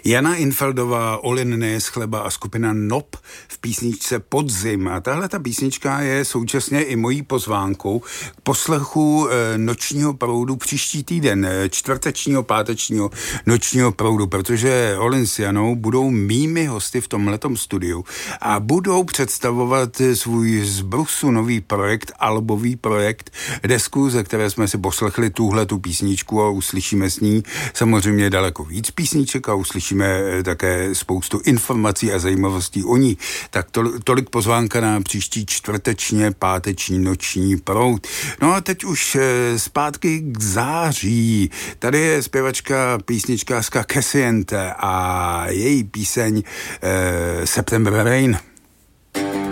Jana Infeldová, Olin Nejeschleba a skupina NOP v písničce Podzim. A tahle ta písnička je současně i mojí pozvánkou k poslechu Nočního proudu příští týden, čtvrtečního, pátečního Nočního proudu, protože Olin s Janou budou mými hosty v tomhletom studiu a budou představovat svůj zbrusu nový projekt, albový projekt, desku, ze které jsme si poslechli tuhletu písničku a uslyšíme s ní samozřejmě daleko víc písniček a uslyšíme také spoustu informací a zajímavostí o ní. Tak tolik pozvánka na příští čtvrtečně, páteční Noční proud. No a teď už zpátky k září. Tady je zpěvačka, písničkářka Cassiente a její píseň September Rain.